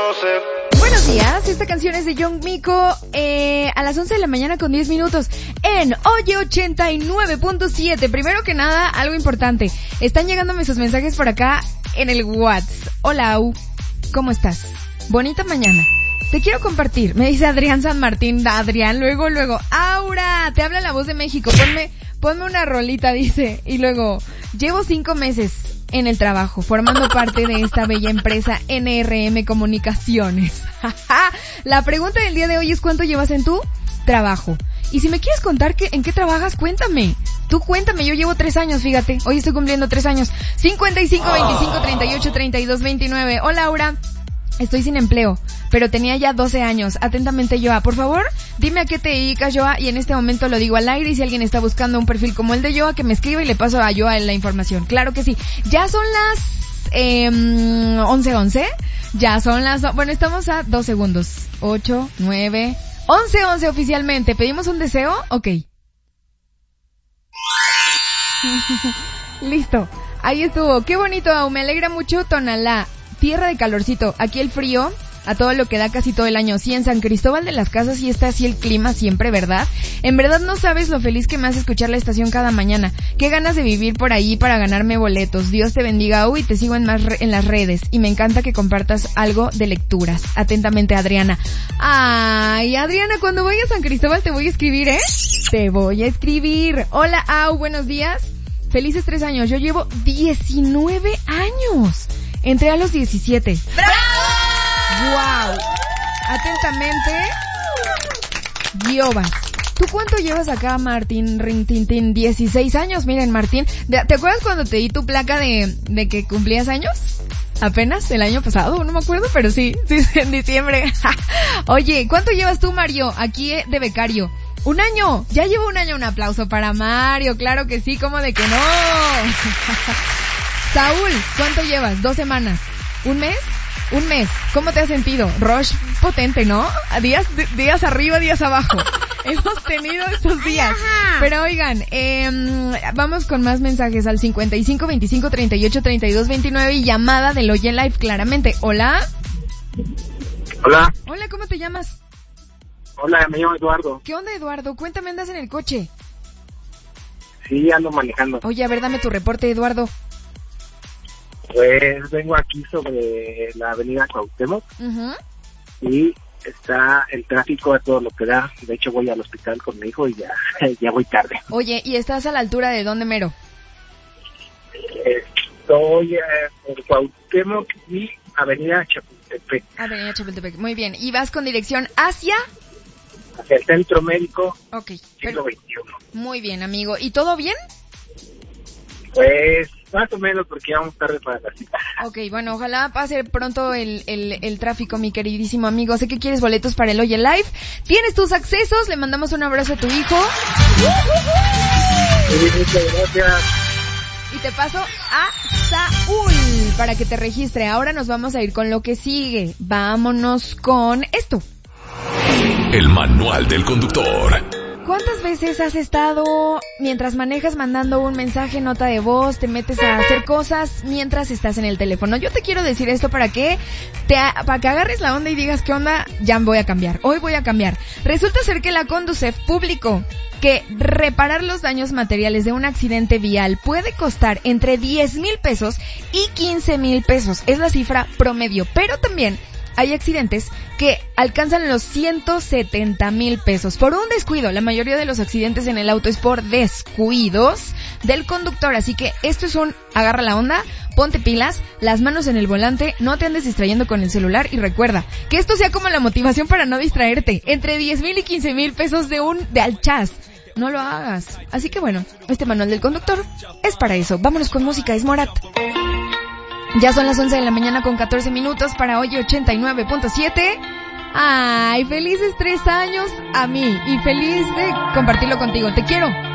conocer. Buenos días, esta canción es de Young Miko a las 11 de la mañana con 10 minutos en Oye 89.7. Primero que nada, algo importante. Están llegándome sus mensajes por acá en el WhatsApp. Hola, Au. ¿Cómo estás? Bonita mañana. Te quiero compartir. Me dice Adrián San Martín. Adrián, luego. Aura, te habla la voz de México. Ponme una rolita, dice. Y luego, llevo 5 meses en el trabajo, formando parte de esta bella empresa NRM Comunicaciones. La pregunta del día de hoy es ¿cuánto llevas en tu trabajo? Y si me quieres contar en qué trabajas, cuéntame. Tú cuéntame, yo llevo 3 años, fíjate. Hoy estoy cumpliendo 3 años. 55, 25, 38, 32, 29. Hola, Aura. Estoy sin empleo, pero tenía ya 12 años. Atentamente, Joa. Por favor, dime a qué te dedicas, Joa, y en este momento lo digo al aire, y si alguien está buscando un perfil como el de Joa, que me escriba y le paso a Joa la información. Claro que sí. Ya son las 11:11. Ya son las... Bueno, estamos a 2 segundos. 8, 9... 11:11 oficialmente. ¿Pedimos un deseo? Ok. Listo. Ahí estuvo. Qué bonito, Au. Me alegra mucho, Tonalá. Tierra de calorcito. Aquí el frío a todo lo que da casi todo el año. Sí, en San Cristóbal de las Casas sí está así el clima siempre, ¿verdad? En verdad no sabes lo feliz que me hace escuchar la estación cada mañana. Qué ganas de vivir por ahí para ganarme boletos. Dios te bendiga, Uy, te sigo en las redes. Y me encanta que compartas algo de lecturas. Atentamente, Adriana. Ay, Adriana, cuando vaya a San Cristóbal te voy a escribir, ¿eh? Te voy a escribir. Hola, Au, buenos días. Felices 3 años. Yo llevo 19 años. Entré a los 17. ¡Bravo! ¡Wow! Atentamente, Giova. ¿Tú cuánto llevas acá, Martín Rintintín? 16 años, miren, Martín. ¿Te acuerdas cuando te di tu placa de que cumplías años? Apenas, el año pasado, no me acuerdo, pero sí, en diciembre. Oye, ¿cuánto llevas tú, Mario, aquí de becario? 1 año, ya llevo 1 año. Un aplauso para Mario, claro que sí, ¿cómo de que no? Saúl, ¿cuánto llevas? 2 semanas. ¿1 mes? 1 mes. ¿Cómo te has sentido? Rush potente, ¿no? Días arriba, días abajo. Hemos tenido estos días. Pero oigan, vamos con más mensajes al 55 25 38 32 29 y llamada del Oye Live claramente. Hola. Hola. Hola, ¿cómo te llamas? Hola, me llamo Eduardo. ¿Qué onda, Eduardo? Cuéntame, ¿andas en el coche? Sí, ando manejando. Oye, a ver, dame tu reporte, Eduardo. Pues vengo aquí sobre la avenida Cuauhtémoc. Y está el tráfico a todo lo que da. De hecho, voy al hospital con mi hijo y ya voy tarde. Oye, ¿y estás a la altura de dónde, mero? Estoy en Cuauhtémoc y avenida Chapultepec. Avenida Chapultepec, muy bien. ¿Y vas con dirección hacia el centro médico? Ok. Siglo XXI. Muy bien, amigo. ¿Y todo bien? Pues más o menos, porque ya vamos tarde para la cita. Ok, bueno, ojalá pase pronto el tráfico, mi queridísimo amigo. Sé que quieres boletos para el Oye Live. Tienes tus accesos, le mandamos un abrazo a tu hijo. Sí, muchas gracias. Y te paso a Saúl para que te registre. Ahora nos vamos a ir con lo que sigue. Vámonos con esto. El manual del conductor. ¿Cuántas veces has estado mientras manejas mandando un mensaje, nota de voz, te metes a hacer cosas mientras estás en el teléfono? Yo te quiero decir esto para que agarres la onda y digas, ¿qué onda? Ya voy a cambiar, hoy voy a cambiar. Resulta ser que la Conducef publicó que reparar los daños materiales de un accidente vial puede costar entre 10,000 pesos y 15,000 pesos. Es la cifra promedio, pero también hay accidentes que alcanzan los 170,000 pesos por un descuido. La mayoría de los accidentes en el auto es por descuidos del conductor. Así que esto es agarra la onda, ponte pilas, las manos en el volante, no te andes distrayendo con el celular y recuerda que esto sea como la motivación para no distraerte. Entre 10,000 y 15,000 pesos de al chas. No lo hagas. Así que bueno, este manual del conductor es para eso. Vámonos con música, es Morat. Ya son las 11 de la mañana con 14 minutos para Oye 89.7. Ay, felices 3 años a mí y feliz de compartirlo contigo. Te quiero.